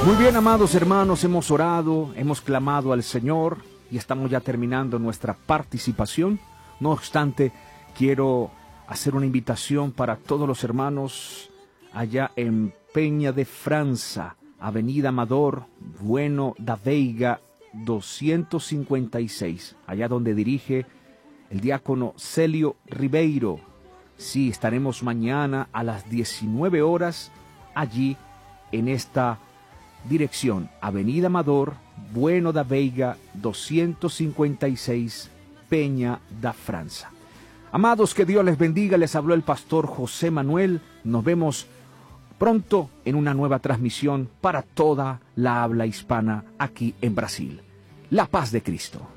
Muy bien, amados hermanos, hemos orado, hemos clamado al Señor y estamos ya terminando nuestra participación. No obstante, quiero hacer una invitación para todos los hermanos allá en Peña de França, Avenida Amador Bueno da Veiga 256, allá donde dirige el diácono Celio Ribeiro. Sí, estaremos mañana a las 19 horas allí en esta dirección, Avenida Amador Bueno da Veiga 256, Peña da França. Amados, que Dios les bendiga. Les habló el pastor José Manuel. Nos vemos pronto en una nueva transmisión para toda la habla hispana aquí en Brasil. La paz de Cristo.